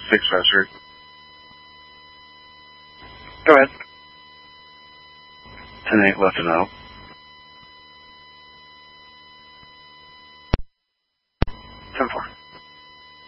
6 Roger. Go ahead. 10-8 left to know. 10-4.